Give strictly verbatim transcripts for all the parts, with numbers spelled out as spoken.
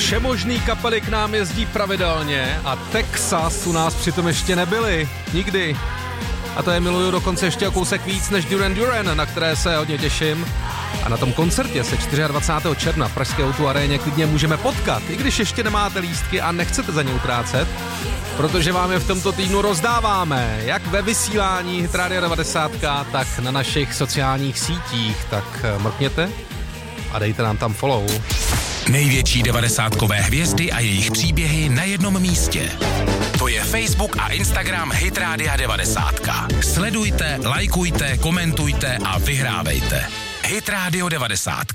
Všemožný kapely k nám jezdí pravidelně a Texas u nás přitom ještě nebyli. Nikdy. A to je miluju dokonce ještě o kousek víc než Duran Duran, na které se hodně těším. A na tom koncertě se dvacátého čtvrtého června v pražské O dva aréně klidně můžeme potkat, i když ještě nemáte lístky a nechcete za ně utrácet, protože vám je v tomto týdnu rozdáváme, jak ve vysílání Hit Radio devadesát, tak na našich sociálních sítích. Tak mrkněte a dejte nám tam follow. Největší devadesátkové hvězdy a jejich příběhy na jednom místě. To je Facebook a Instagram Hit Radio devadesát. Sledujte, lajkujte, komentujte a vyhrávejte. Hit Radio devadesát.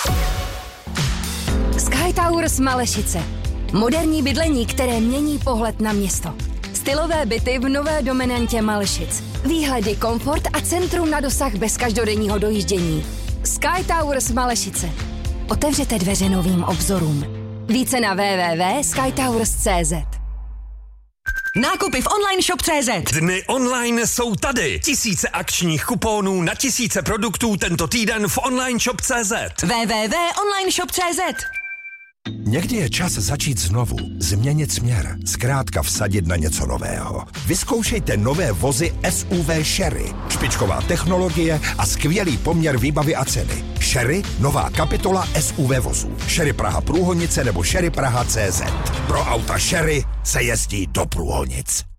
Sky Towers Malešice. Moderní bydlení, které mění pohled na město. Stylové byty v nové dominantě Malešic. Výhledy, komfort a centrum na dosah bez každodenního dojíždění. Sky Towers Malešice. Otevřete dveře novým obzorům. Více na w w w tečka sky towers tečka c z. Nákupy v online shop tečka c z. Dny online jsou tady. Tisíce akčních kuponů na tisíce produktů tento týden v online shop tečka c z. w w w tečka online shop tečka c z. Někdy je čas začít znovu, změnit směr, zkrátka vsadit na něco nového. Vyzkoušejte nové vozy S U V Sherry. Špičková technologie a skvělý poměr výbavy a ceny. Sherry, nová kapitola S U V vozů. Sherry Praha Průhonice nebo Sherry Praha tečka c z. Pro auta Sherry se jezdí do Průhonic.